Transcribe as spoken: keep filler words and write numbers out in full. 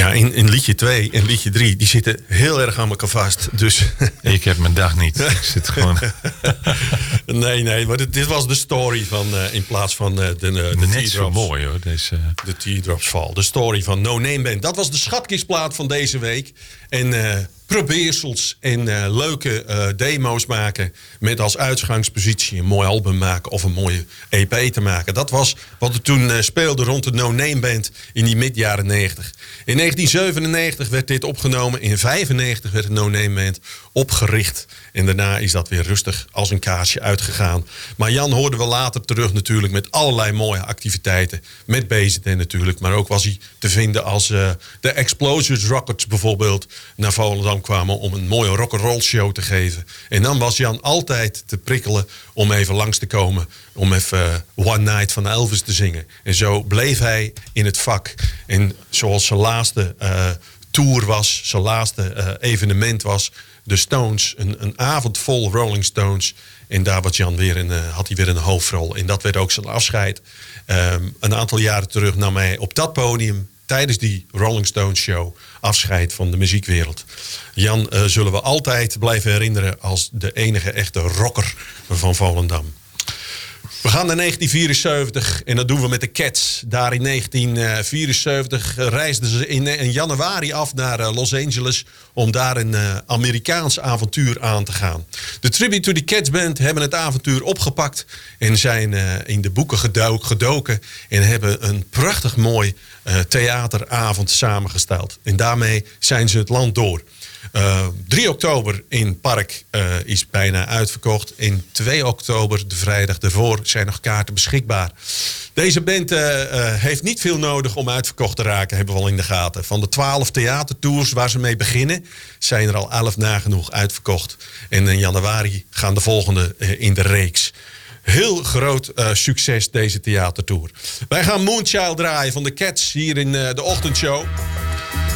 Ja, in, in liedje twee en liedje drie, die zitten heel erg aan elkaar vast. Dus Ik heb mijn dag niet. Ik zit gewoon... nee, nee, maar dit, dit was de story van, uh, in plaats van uh, de, de, de Net Teardrops. zo mooi hoor. Deze... De Teardrops Fall. De story van No Name Band. Dat was de schatkistplaat van deze week. En uh, probeersels en uh, leuke uh, demo's maken. Met als uitgangspositie een mooi album maken of een mooie E P te maken. Dat was wat er toen uh, speelde rond de No Name Band in die mid jaren negentig. In negentien zevenennegentig werd dit opgenomen. In vijfennegentig werd de No Name Band opgericht. En daarna is dat weer rustig als een kaarsje uitgegaan. Maar Jan hoorden we later terug natuurlijk met allerlei mooie activiteiten. Met B Z N natuurlijk. Maar ook was hij te vinden als uh, de Explosions Rockets bijvoorbeeld naar Volendam kwamen om een mooie rock'n'roll show te geven. En dan was Jan altijd te prikkelen om even langs te komen. Om even uh, One Night van Elvis te zingen. En zo bleef hij in het vak. En zoals zijn laatste uh, tour was, zijn laatste uh, evenement was, de Stones, een, een avond vol Rolling Stones. En daar was Jan weer een, uh, had hij weer een hoofdrol. En dat werd ook zijn afscheid. Um, een aantal jaren terug nam hij op dat podium tijdens die Rolling Stones show afscheid van de muziekwereld. Jan uh, zullen we altijd blijven herinneren als de enige echte rocker van Volendam. We gaan naar negentien vierenzeventig en dat doen we met de Cats. Daar in negentien vierenzeventig reisden ze in, in januari af naar Los Angeles om daar een uh, Amerikaans avontuur aan te gaan. De Tribute to the Cats Band hebben het avontuur opgepakt en zijn uh, in de boeken gedo- gedoken en hebben een prachtig mooi uh, theateravond samengesteld. En daarmee zijn ze het land door. Uh, drie oktober in Park uh, is bijna uitverkocht. En twee oktober, de vrijdag daarvoor, zijn nog kaarten beschikbaar. Deze band uh, uh, heeft niet veel nodig om uitverkocht te raken, hebben we al in de gaten. Van de twaalf theatertours waar ze mee beginnen, zijn er al elf nagenoeg uitverkocht. En in januari gaan de volgende uh, in de reeks. Heel groot uh, succes deze theatertour. Wij gaan Moonchild draaien van de Cats hier in uh, de ochtendshow.